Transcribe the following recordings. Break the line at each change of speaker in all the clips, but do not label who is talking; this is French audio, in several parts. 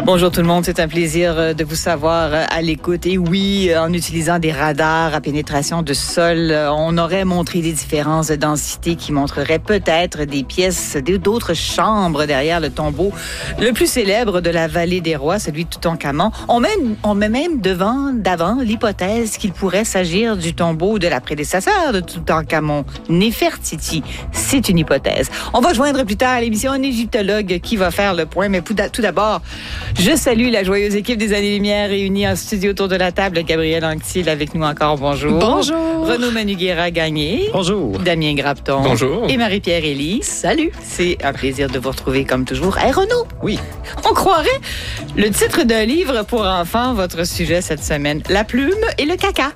Bonjour tout le monde, c'est un plaisir de vous savoir à l'écoute. Et oui, en utilisant des radars à pénétration de sol, on aurait montré des différences de densité qui montreraient peut-être des pièces d'autres chambres derrière le tombeau le plus célèbre de la vallée des rois, celui de Toutankhamon. On met même d'avant l'hypothèse qu'il pourrait s'agir du tombeau de la prédécesseur de Toutankhamon, Néfertiti. C'est une hypothèse. On va joindre plus tard à l'émission un égyptologue qui va faire le point, mais tout d'abord, je salue la joyeuse équipe des Années-Lumière réunie en studio autour de la table. Gabriel Anctil avec nous encore. Bonjour.
Bonjour.
Renaud Maniguera-Gagné.
Bonjour.
Damien Grapton.
Bonjour.
Et Marie-Pierre Elie.
Salut.
C'est un plaisir de vous retrouver comme toujours. Hey Renaud.
Oui.
On croirait le titre d'un livre pour enfants, votre sujet cette semaine. La plume et le caca.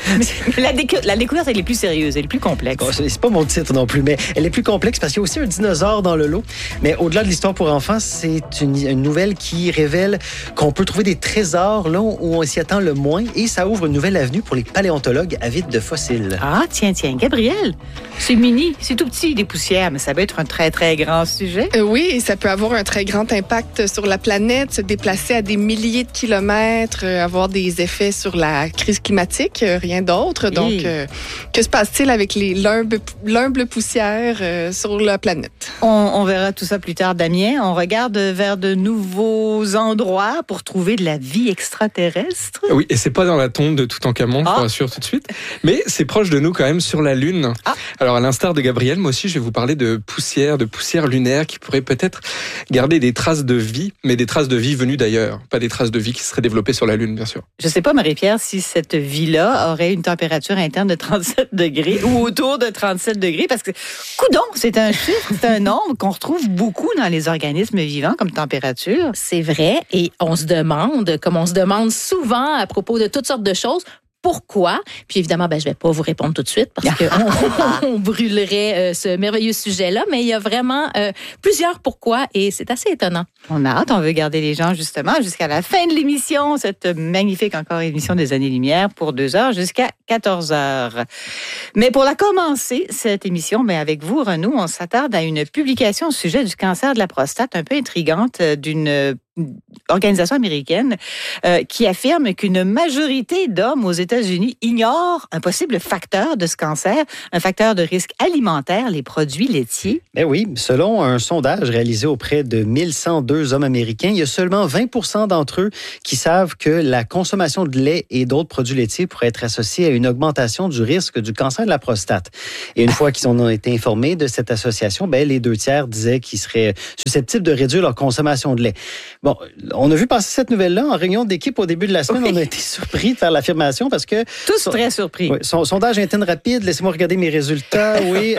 la découverte, elle est plus sérieuse, elle est plus complexe.
Bon, c'est pas mon titre non plus, mais elle est plus complexe parce qu'il y a aussi un dinosaure dans le lot. Mais au-delà de l'histoire pour enfants, c'est une nouvelle qui révèle qu'on peut trouver des trésors là où on s'y attend le moins et ça ouvre une nouvelle avenue pour les paléontologues avides de fossiles.
Ah, tiens, Gabriel, c'est mini, c'est tout petit, des poussières, mais ça peut être un très, très grand sujet.
Oui, et ça peut avoir un très grand impact sur la planète, se déplacer à des milliers de kilomètres, avoir des effets sur la crise climatique, rien d'autre. Donc, que se passe-t-il avec l'humble poussière sur la planète?
On verra tout ça plus tard, Damien. On regarde vers de nouveaux endroits pour trouver de la vie extraterrestre.
Oui, et c'est pas dans la tombe de Toutankhamon, je vous rassure tout de suite, mais c'est proche de nous quand même sur la Lune. Ah. Alors à l'instar de Gabriel, moi aussi je vais vous parler de poussière lunaire qui pourrait peut-être garder des traces de vie, mais des traces de vie venues d'ailleurs, pas des traces de vie qui seraient développées sur la Lune, bien sûr.
Je sais pas, Marie-Pierre, si cette vie-là aurait une température interne de 37 degrés ou autour de 37 degrés, parce que, coudonc, c'est un chiffre, c'est un nombre qu'on retrouve beaucoup dans les organismes vivants comme température.
C'est vrai, et on se demande, comme on se demande souvent à propos de toutes sortes de choses, pourquoi? Puis évidemment, je vais pas vous répondre tout de suite parce qu'on brûlerait ce merveilleux sujet-là, mais il y a vraiment plusieurs pourquoi et c'est assez étonnant.
On a hâte, on veut garder les gens justement jusqu'à la fin de l'émission, cette magnifique encore émission des Années-Lumière pour 2 heures jusqu'à 14 heures. Mais pour la commencer, cette émission, avec vous, Renaud, on s'attarde à une publication au sujet du cancer de la prostate un peu intrigante d'une organisation américaine qui affirme qu'une majorité d'hommes aux États-Unis ignorent un possible facteur de ce cancer, un facteur de risque alimentaire, les produits laitiers.
Oui, selon un sondage réalisé auprès de 1102 hommes américains, il y a seulement 20% d'entre eux qui savent que la consommation de lait et d'autres produits laitiers pourrait être associée à une augmentation du risque du cancer de la prostate. Et une fois qu'ils en ont été informés de cette association, les 2/3 disaient qu'ils seraient susceptibles de réduire leur consommation de lait. Bon, on a vu passer cette nouvelle-là en réunion d'équipe au début de la semaine. Oui. On a été surpris de faire l'affirmation parce que...
Tous très surpris.
Oui, sondage interne rapide, laissez-moi regarder mes résultats. Oui,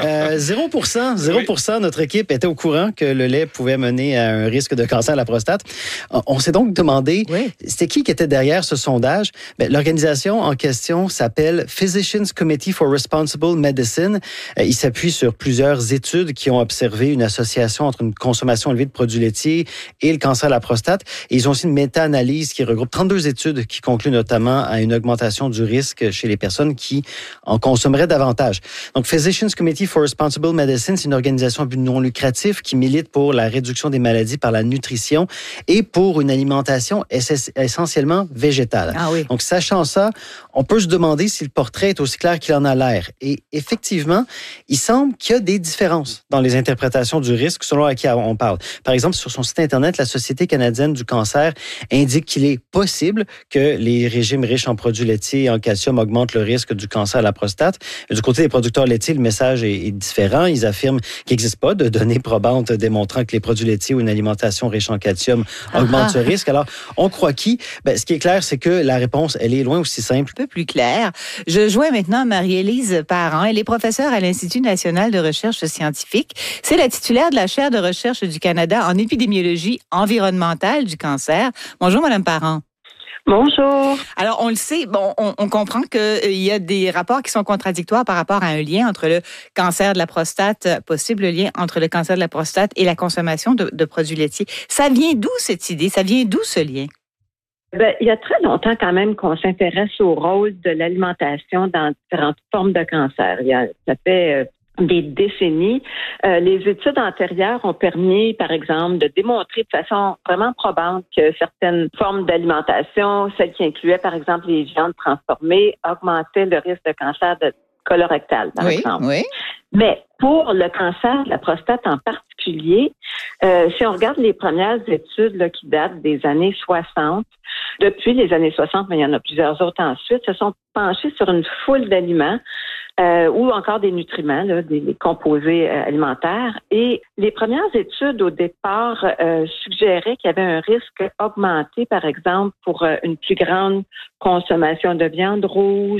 0%, notre équipe était au courant que le lait pouvait mener à un risque de cancer de la prostate. On s'est donc demandé, c'était qui était derrière ce sondage? L'organisation en question s'appelle Physicians Committee for Responsible Medicine. Il s'appuie sur plusieurs études qui ont observé une association entre une consommation élevée de produits laitiers et le cancer de la prostate. Et ils ont aussi une méta-analyse qui regroupe 32 études qui concluent notamment à une augmentation du risque chez les personnes qui en consommeraient davantage. Donc, Physicians Committee for Responsible Medicine, c'est une organisation à but non lucratif qui milite pour la réduction des maladies par la nutrition et pour une alimentation essentiellement végétale.
Ah oui.
Donc, sachant ça, on peut se demander si le portrait est aussi clair qu'il en a l'air. Et effectivement, il semble qu'il y a des différences dans les interprétations du risque selon à qui on parle. Par exemple, sur son site Internet, la Société canadienne du cancer indique qu'il est possible que les régimes riches en produits laitiers et en calcium augmentent le risque du cancer à la prostate. Du côté des producteurs laitiers, le message est différent. Ils affirment qu'il n'existe pas de données probantes démontrant que les produits laitiers ou une alimentation riche en calcium augmentent ce risque. Alors, on croit qui? Ce qui est clair, c'est que la réponse, elle est loin aussi simple.
Un peu plus clair. Je joins maintenant Marie-Élise Parent. Elle est professeure à l'Institut national de recherche scientifique. C'est la titulaire de la chaire de recherche du Canada en épidémiologie environnementale du cancer. Bonjour, Madame Parent.
Bonjour.
Alors, on le sait, on comprend qu'il y a des rapports qui sont contradictoires par rapport à un lien entre le cancer de la prostate, possible lien entre le cancer de la prostate et la consommation de produits laitiers. Ça vient d'où cette idée? Ça vient d'où ce lien?
Il y a très longtemps quand même qu'on s'intéresse au rôle de l'alimentation dans différentes formes de cancer. Ça fait des décennies. Les études antérieures ont permis, par exemple, de démontrer de façon vraiment probante que certaines formes d'alimentation, celles qui incluaient, par exemple, les viandes transformées, augmentaient le risque de cancer de colorectal, par exemple.
Oui.
Mais pour le cancer de la prostate en particulier, si on regarde les premières études là, qui datent des années 60, depuis les années 60, mais il y en a plusieurs autres ensuite, se sont penchés sur une foule d'aliments ou encore des nutriments, là, des composés alimentaires. Et les premières études, au départ, suggéraient qu'il y avait un risque augmenté, par exemple, pour une plus grande consommation de viande rouge,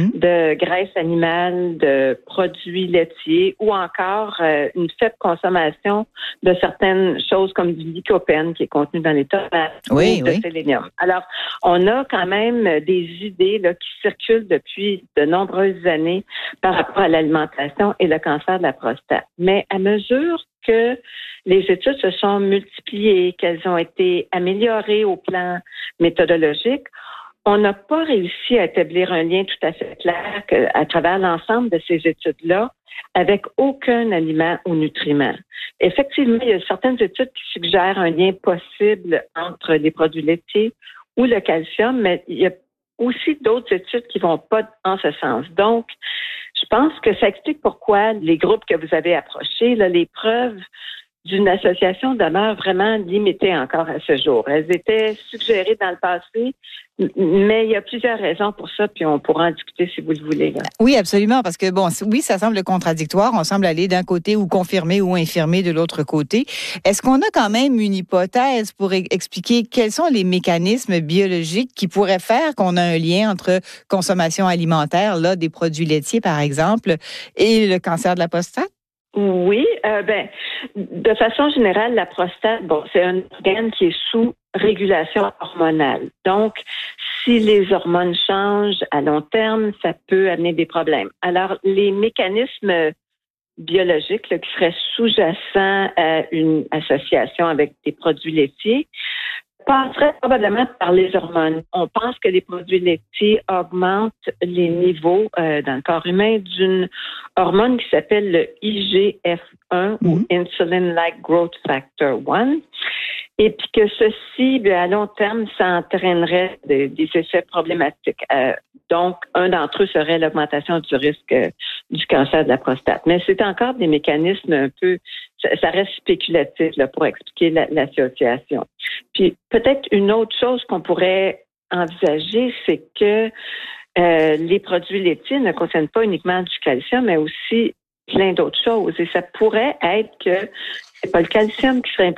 de graisse animale, de produits laitiers ou encore une faible consommation de certaines choses comme du lycopène qui est contenu dans les tomates ou de sélénium. Alors, on a quand même des idées là, qui circulent depuis de nombreuses années par rapport à l'alimentation et le cancer de la prostate. Mais à mesure que les études se sont multipliées, qu'elles ont été améliorées au plan méthodologique, on n'a pas réussi à établir un lien tout à fait clair à travers l'ensemble de ces études-là avec aucun aliment ou nutriment. Effectivement, il y a certaines études qui suggèrent un lien possible entre les produits laitiers ou le calcium, mais il y a aussi d'autres études qui vont pas en ce sens. Donc, je pense que ça explique pourquoi les groupes que vous avez approchés, là, les preuves d'une association demeurent vraiment limitées encore à ce jour. Elles étaient suggérées dans le passé, mais il y a plusieurs raisons pour ça, puis on pourra en discuter si vous le voulez. Là.
Oui, absolument, parce que, bon, oui, ça semble contradictoire. On semble aller d'un côté ou confirmer ou infirmer de l'autre côté. Est-ce qu'on a quand même une hypothèse pour expliquer quels sont les mécanismes biologiques qui pourraient faire qu'on a un lien entre consommation alimentaire, là, des produits laitiers, par exemple, et le cancer de la prostate?
Oui, de façon générale, la prostate, c'est un organe qui est sous régulation hormonale. Donc, si les hormones changent à long terme, ça peut amener des problèmes. Alors, les mécanismes biologiques là, qui seraient sous-jacents à une association avec des produits laitiers passerait probablement par les hormones. On pense que les produits laitiers augmentent les niveaux dans le corps humain d'une hormone qui s'appelle le IGF-1 ou Insulin-like Growth Factor 1. Et puis que ceci, à long terme, ça entraînerait des effets problématiques. Donc, un d'entre eux serait l'augmentation du risque du cancer de la prostate. Mais c'est encore des mécanismes un peu, ça reste spéculatif là, pour expliquer l'association. Puis peut-être une autre chose qu'on pourrait envisager, c'est que les produits laitiers ne contiennent pas uniquement du calcium, mais aussi plein d'autres choses. Et ça pourrait être que c'est pas le calcium qui serait